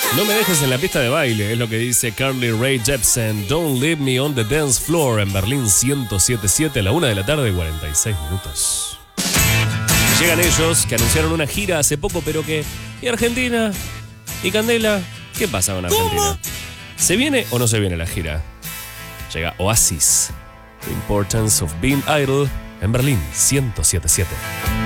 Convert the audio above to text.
No me dejes en la pista de baile, es lo que dice Carly Rae Jepsen. Don't leave me on the dance floor en Berlín 107.7 a la 1 de la tarde, 46 minutos. Y llegan ellos que anunciaron una gira hace poco, pero que... ¿Y Argentina? ¿Y Candela? ¿Qué pasa con Argentina? ¿Cómo? ¿Se viene o no se viene la gira? Llega Oasis. The Importance of Being Idle en Berlín 107.7.